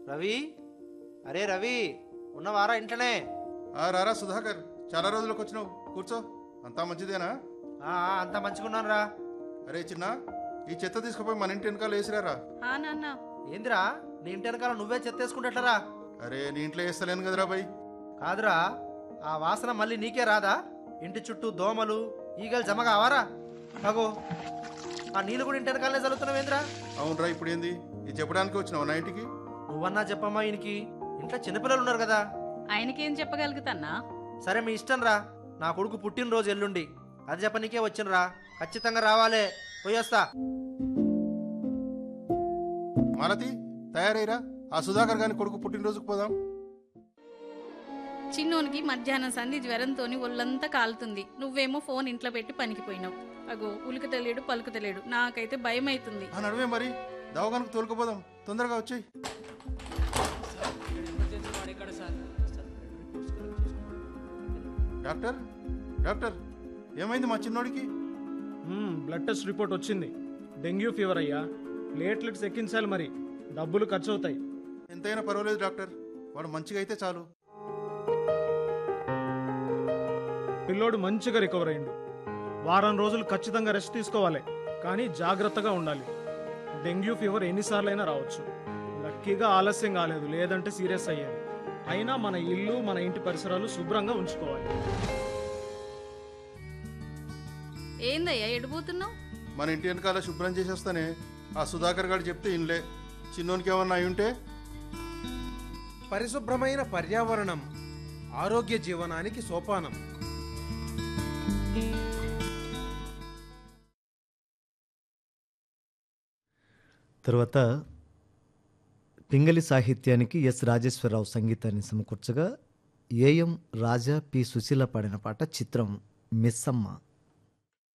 రవి, అరే రవి, ఉన్నవారా ఇంట్లోనే? రారా సుధాకర్, చాలా రోజులకు వచ్చినావు, కూర్చో. అంతా మంచిదేనా? అంతా మంచిగున్నాను రా. అరే చిన్న, ఈ చెత్త తీసుకుపోయి మన ఇంటి వెనకాల వేసిరారా. ఏందిరా నీ ఇంటి వెనకాల నువ్వే చెత్త వేసుకుంటట్లరా? అరే నీ ఇంట్లో వేస్తలేను కదరా బై. కాదురా, ఆ వాసన మళ్ళీ నీకే రాదా? ఇంటి చుట్టూ దోమలు ఈగలు జమ కావారా? అగో ఆ నీళ్ళు కూడా ఇంటి వెనకాలనే చల్లుతున్నావేంద్రా? అవునరా, ఇప్పుడు ఏంది ఇది చెప్పడానికి వచ్చినావు నా ఇంటికి? నువ్వన్నా చెప్పమ్మా, ఈయనకి ఇంట్లో చిన్నపిల్లలు ఉన్నారు కదా. ఆయనకేం చెప్పగలుగుతాన్నా? సరే మీ ఇష్టం రా. నా కొడుకు పుట్టినరోజు ఎల్లుండి, అది చెప్పనీకే వచ్చినరా. ఖచ్చితంగా రావాలే. పోయొస్తా. మాలతి, తయారైరా, ఆ సుధాకర్ గాని కొడుకు పుట్టినరోజుకు పోదాం. చిన్నోనికి మధ్యాహ్నం సంధి జ్వరంతోని ఒళ్ళంతా కాలుతుంది. నువ్వేమో ఫోన్ ఇంట్లో పెట్టి పనికిపోయినావు. అగో ఉలుకు తెలియడు పలుకు తెలియడు. నాకైతే భయం అవుతుంది. ఆ నడువే మరి, దవాఖానకు తోలుకుపోదాం. తొందరగా వచ్చేయి. డాక్టర్, డాక్టర్, ఏమైంది మా చిన్నోడికి? బ్లడ్ టెస్ట్ రిపోర్ట్ వచ్చింది. డెంగ్యూ ఫీవర్ అయ్యా. ప్లేట్లెట్స్ ఎక్కించాలి, మరి డబ్బులు ఖర్చు అవుతాయి. ఎంతైనా పర్వాలేదు డాక్టర్, వాడు మంచిగా అయితే చాలు. పిల్లోడు మంచిగా రికవర్ అయిండు. వారం రోజులు ఖచ్చితంగా రెస్ట్ తీసుకోవాలి, కానీ జాగ్రత్తగా ఉండాలి. డెంగ్యూ ఫీవర్ ఎన్నిసార్లైనా రావచ్చు. లక్కీగా ఆలస్యం కాలేదు, లేదంటే సీరియస్ అయ్యేది. అయినా మన ఇల్లు మన ఇంటి పరిసరాలు శుభ్రంగా ఉంచుకోవాలి. ఏందయ్యా ఎడిపోతున్నావు? మన ఇంటి వెనకాల శుభ్రం చేసేస్తానే. ఆ సుధాకర్ గారు చెప్తే ఇన్లే. చిన్నోనికి ఏమన్నా అయి ఉంటే? పరిశుభ్రమైన పర్యావరణం ఆరోగ్య జీవనానికి సోపానం. తర్వాత పింగళి సాహిత్యానికి ఎస్ రాజేశ్వరరావు సంగీతాన్ని సమకూర్చగా ఏఎం రాజా పి సుశీల పాడిన పాట. చిత్రం మిస్సమ్మ.